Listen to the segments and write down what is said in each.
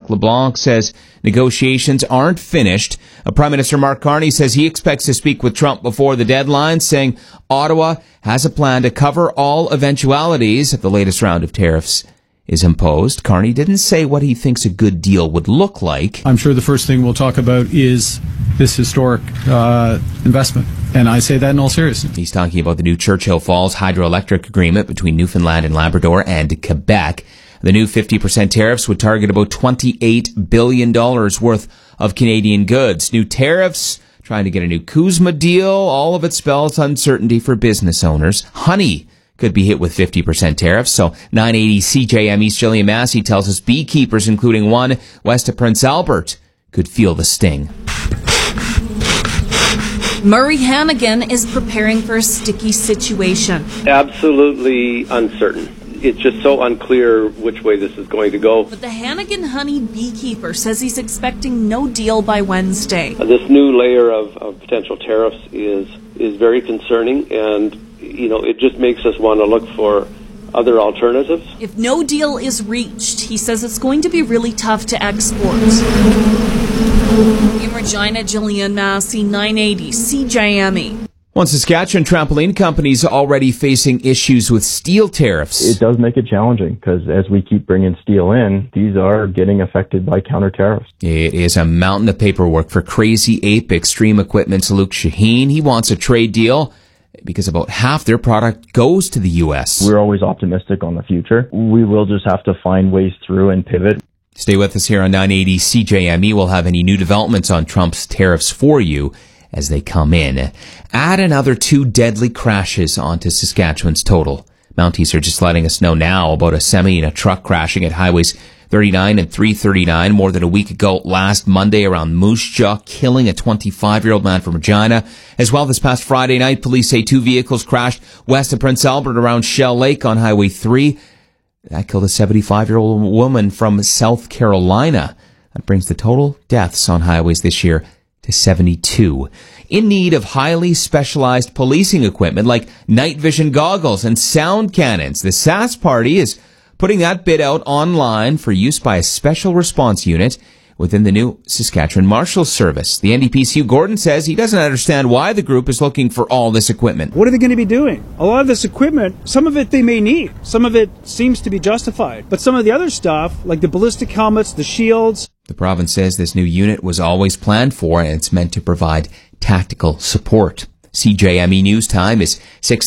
Marc LeBlanc says negotiations aren't finished. Prime Minister Mark Carney says he expects to speak with Trump before the deadline, saying Ottawa has a plan to cover all eventualities if the latest round of tariffs is imposed. Carney didn't say what he thinks a good deal would look like. I'm sure the first thing we'll talk about is this historic investment, and I say that in all seriousness. He's talking about the new Churchill Falls hydroelectric agreement between Newfoundland and Labrador and Quebec. The new 50% tariffs would target about $28 billion worth of Canadian goods. New tariffs, trying to get a new CUSMA deal, all of it spells uncertainty for business owners. Honey could be hit with 50% tariffs. So 980 CJME's Jillian Massey tells us beekeepers, including one west of Prince Albert, could feel the sting. Murray Hannigan is preparing for a sticky situation. Absolutely uncertain. It's just so unclear which way this is going to go. But the Hannigan honey beekeeper says he's expecting no deal by Wednesday. This new layer of potential tariffs is very concerning, and it just makes us want to look for other alternatives. If no deal is reached, he says it's going to be really tough to export. In Regina, Jillian Massey, 980 CJME. One Saskatchewan trampoline company's already facing issues with steel tariffs. It does make it challenging because as we keep bringing steel in, these are getting affected by counter tariffs. It is a mountain of paperwork for Crazy Ape Extreme Equipment's Luke Shaheen. He wants a trade deal because about half their product goes to the U.S. We're always optimistic on the future. We will just have to find ways through and pivot. Stay with us here on 980 CJME. We'll have any new developments on Trump's tariffs for you as they come in. Add another 2 deadly crashes onto Saskatchewan's total. Mounties are just letting us know now about a semi and a truck crashing at highways 39 and 339 more than a week ago last Monday around Moose Jaw, killing a 25-year-old man from Regina. As well, this past Friday night, police say 2 vehicles crashed west of Prince Albert around Shell Lake on Highway 3. That killed a 75-year-old woman from South Carolina. That brings the total deaths on highways this year to 72. In need of highly specialized policing equipment like night vision goggles and sound cannons, the Sass Party is putting that bid out online for use by a special response unit within the new Saskatchewan Marshals Service. The NDP's Hugh Gordon says he doesn't understand why the group is looking for all this equipment. What are they going to be doing? A lot of this equipment, some of it they may need. Some of it seems to be justified. But some of the other stuff, like the ballistic helmets, the shields. The province says this new unit was always planned for and it's meant to provide tactical support. CJME News Time is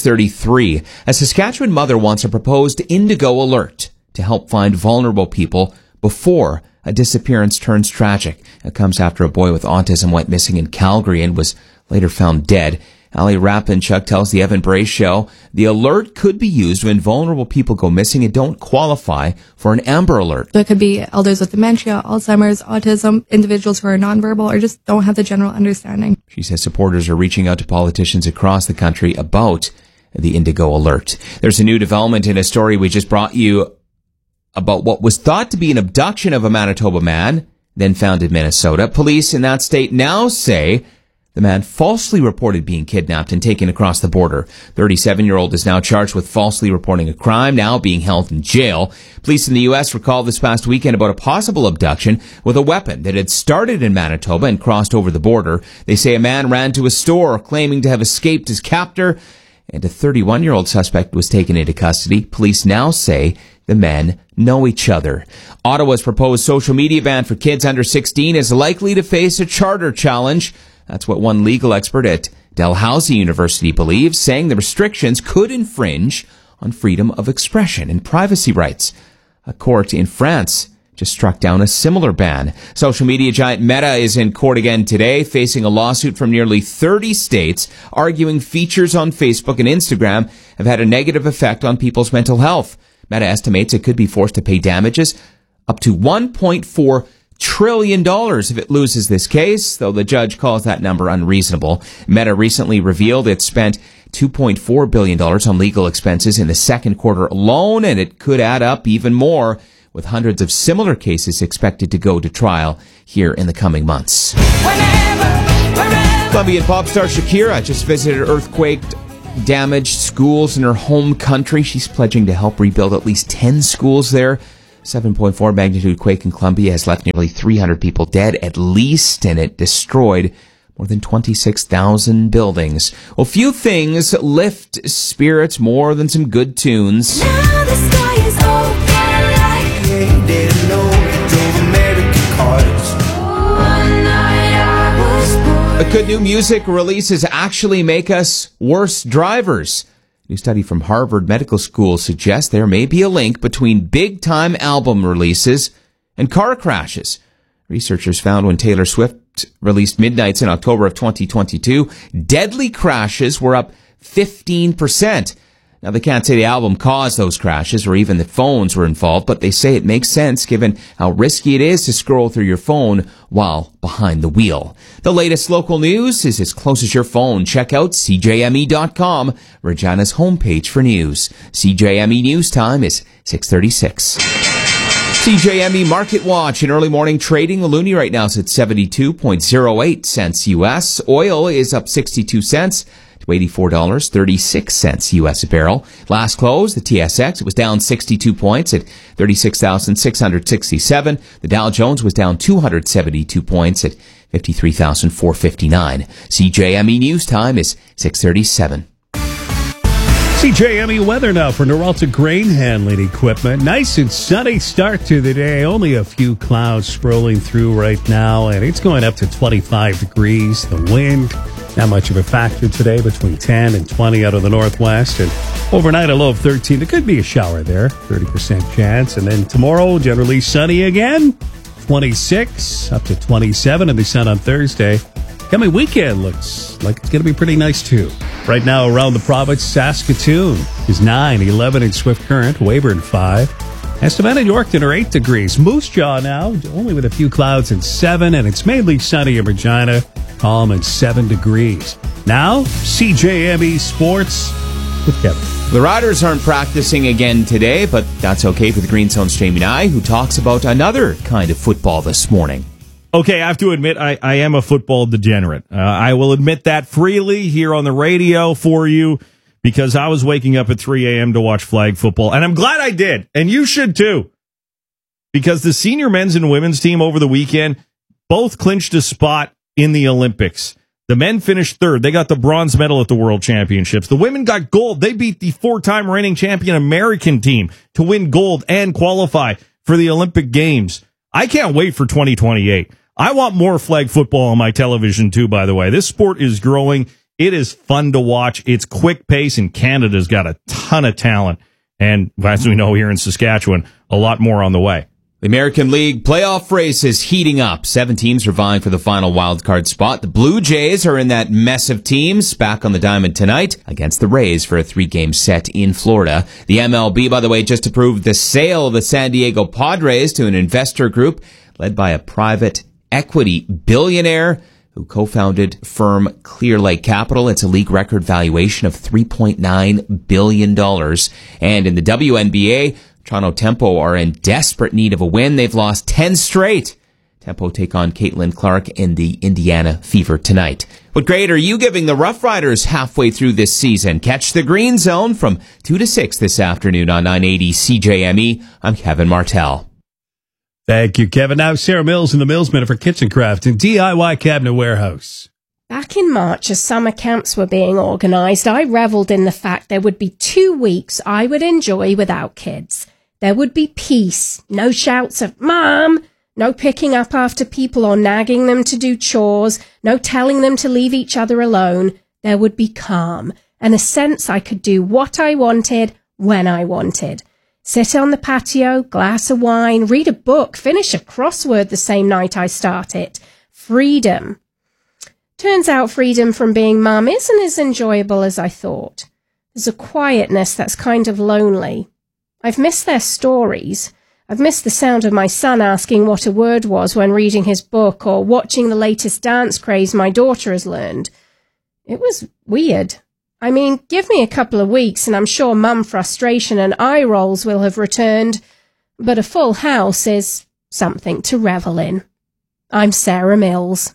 6:33. A Saskatchewan mother wants a proposed Indigo Alert to help find vulnerable people before a disappearance turns tragic. It comes after a boy with autism went missing in Calgary and was later found dead. Ali Rapinchuk tells the Evan Bray Show the alert could be used when vulnerable people go missing and don't qualify for an Amber Alert. There could be elders with dementia, Alzheimer's, autism, individuals who are nonverbal or just don't have the general understanding. She says supporters are reaching out to politicians across the country about the Indigo Alert. There's a new development in a story we just brought you about what was thought to be an abduction of a Manitoba man, then found in Minnesota. Police in that state now say the man falsely reported being kidnapped and taken across the border. 37-year-old is now charged with falsely reporting a crime, now being held in jail. Police in the U.S. recalled this past weekend about a possible abduction with a weapon that had started in Manitoba and crossed over the border. They say a man ran to a store claiming to have escaped his captor, and a 31-year-old suspect was taken into custody. Police now say the men know each other. Ottawa's proposed social media ban for kids under 16 is likely to face a charter challenge. That's what one legal expert at Dalhousie University believes, saying the restrictions could infringe on freedom of expression and privacy rights. A court in France just struck down a similar ban. Social media giant Meta is in court again today, facing a lawsuit from nearly 30 states, arguing features on Facebook and Instagram have had a negative effect on people's mental health. Meta estimates it could be forced to pay damages up to $1.4 trillion if it loses this case, though the judge calls that number unreasonable. Meta recently revealed it spent $2.4 billion on legal expenses in the second quarter alone, and it could add up even more, with hundreds of similar cases expected to go to trial here in the coming months. Colombian pop star Shakira just visited earthquake-damaged schools in her home country. She's pledging to help rebuild at least 10 schools there 7.4 magnitude quake in Colombia has left nearly 300 people dead at least, and it destroyed more than 26,000 buildings. Well, few things lift spirits more than some good tunes. Now the sky is open like they didn't know it drove American cars. One night I was born. But could new music releases actually make us worse drivers? A new study from Harvard Medical School suggests there may be a link between big-time album releases and car crashes. Researchers found when Taylor Swift released Midnights in October of 2022, deadly crashes were up 15%. Now, they can't say the album caused those crashes or even that phones were involved, but they say it makes sense given how risky it is to scroll through your phone while behind the wheel. The latest local news is as close as your phone. Check out CJME.com, Regina's homepage for news. CJME News Time is 6:36. CJME Market Watch in early morning trading. The loonie right now is at 72.08 cents U.S. Oil is up 62 cents to $84.36 U.S. a barrel. Last close, the TSX, it was down 62 points at 36,667. The Dow Jones was down 272 points at 53,459. CJME News Time is 6:37. CJME weather now for Noralta Grain Handling Equipment. Nice and sunny start to the day. Only a few clouds scrolling through right now, and it's going up to 25 degrees. The wind, not much of a factor today, between 10 and 20 out of the northwest. And overnight, a low of 13. There could be a shower there, 30% chance. And then tomorrow, generally sunny again, 26 up to 27 in the sun on Thursday. Coming weekend looks like it's going to be pretty nice, too. Right now, around the province, Saskatoon is 9, 11 in Swift Current, Weyburn 5. Estevan and Yorkton are 8 degrees. Moose Jaw now, only with a few clouds and 7, and it's mainly sunny in Regina, calm and 7 degrees. Now, CJME Sports with Kevin. The Riders aren't practicing again today, but that's okay for the Green Zone's Jamie Nye, who talks about another kind of football this morning. Okay, I have to admit, I am a football degenerate. I will admit that freely here on the radio for you, because I was waking up at 3 a.m. to watch flag football, and I'm glad I did, and you should too, because the senior men's and women's team over the weekend both clinched a spot in the Olympics. The men finished third. They got the bronze medal at the World Championships. The women got gold. They beat the 4-time reigning champion American team to win gold and qualify for the Olympic Games. I can't wait for 2028. I want more flag football on my television, too, by the way. This sport is growing. It is fun to watch. It's quick pace, and Canada's got a ton of talent. And as we know here in Saskatchewan, a lot more on the way. The American League playoff race is heating up. 7 teams are vying for the final wildcard spot. The Blue Jays are in that mess of teams, back on the diamond tonight against the Rays for a 3-game set in Florida. The MLB, by the way, just approved the sale of the San Diego Padres to an investor group led by a private equity billionaire who co-founded firm Clear Lake Capital. It's a league record valuation of $3.9 billion. And in the WNBA, Toronto Tempo are in desperate need of a win. They've lost 10 straight. Tempo take on Caitlin Clark in the Indiana Fever tonight. What grade are you giving the Rough Riders halfway through this season? Catch the Green Zone from 2 to 6 this afternoon on 980 CJME. I'm Kevin Martell. Thank you, Kevin. Now, Sarah Mills in the Mills Minute for Kitchen Craft and DIY Cabinet Warehouse. Back in March, as summer camps were being organised, I revelled in the fact there would be 2 weeks I would enjoy without kids. There would be peace, no shouts of, "Mom!" No picking up after people or nagging them to do chores, no telling them to leave each other alone. There would be calm and a sense I could do what I wanted, when I wanted. Sit on the patio, glass of wine, read a book, finish a crossword the same night I start it. Freedom. Turns out freedom from being mum isn't as enjoyable as I thought. There's a quietness that's kind of lonely. I've missed their stories. I've missed the sound of my son asking what a word was when reading his book, or watching the latest dance craze my daughter has learned. It was weird. I mean, give me a couple of weeks and I'm sure mum frustration and eye rolls will have returned, but a full house is something to revel in. I'm Sarah Mills.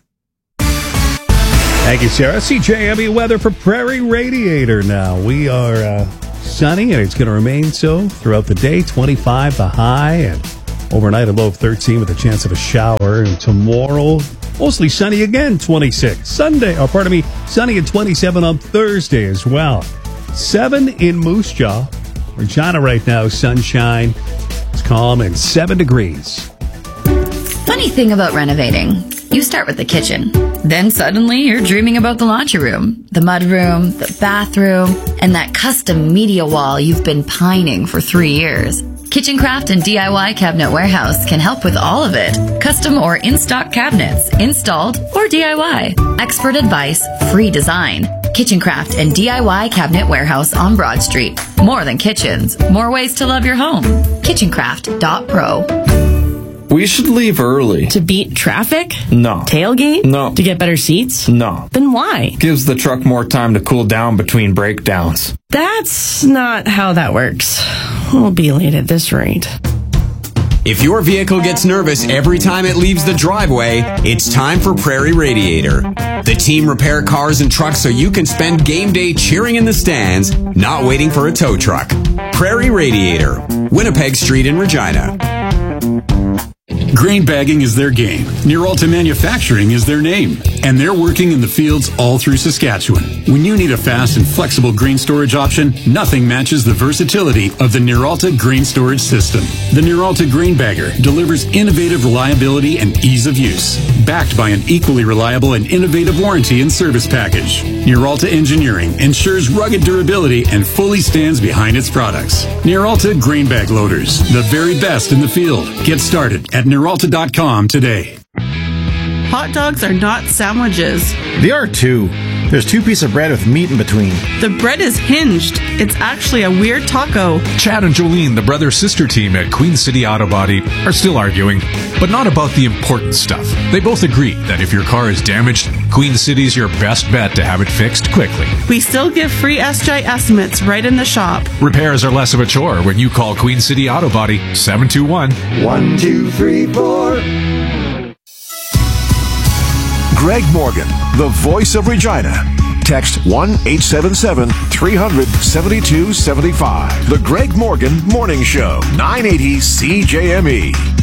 Thank you, Sarah. CJME weather for Prairie Radiator now. We are sunny, and it's going to remain so throughout the day. 25 the high, and Overnight, a low of 13 with a chance of a shower. And tomorrow, mostly sunny again, 26. Sunny and 27 on Thursday as well. 7 in Moose Jaw. Regina right now, sunshine. It's calm and 7 degrees. Funny thing about renovating. You start with the kitchen. Then suddenly you're dreaming about the laundry room, the mudroom, the bathroom, and that custom media wall you've been pining for 3 years. Kitchencraft and DIY Cabinet Warehouse can help with all of it. Custom or in-stock cabinets, installed or DIY. Expert advice, free design. Kitchencraft and DIY Cabinet Warehouse on Broad Street. More than kitchens, more ways to love your home. Kitchencraft.pro. We should leave early. To beat traffic? No. Tailgate? No. To get better seats? No. Then why? Gives the truck more time to cool down between breakdowns. That's not how that works. We'll be late at this rate. If your vehicle gets nervous every time it leaves the driveway, it's time for Prairie Radiator. The team repair cars and trucks so you can spend game day cheering in the stands, not waiting for a tow truck. Prairie Radiator, Winnipeg Street in Regina. Grain bagging is their game. Nearalta Manufacturing is their name. And they're working in the fields all through Saskatchewan. When you need a fast and flexible grain storage option, nothing matches the versatility of the Nearalta Grain Storage System. The Nearalta Grain Bagger delivers innovative reliability and ease of use, backed by an equally reliable and innovative warranty and service package. Nearalta Engineering ensures rugged durability and fully stands behind its products. Nearalta Grain Bag Loaders, the very best in the field. Get started at Nearalta.com today. Hot dogs are not sandwiches. They are too. There's 2 pieces of bread with meat in between. The bread is hinged. It's actually a weird taco. Chad and Jolene, the brother-sister team at Queen City Auto Body, are still arguing, but not about the important stuff. They both agree that if your car is damaged, Queen City's your best bet to have it fixed quickly. We still give free SJ estimates right in the shop. Repairs are less of a chore when you call Queen City Auto Body 721-1234. Greg Morgan, the voice of Regina. Text 1-877-300-7275. The Greg Morgan Morning Show, 980 CJME.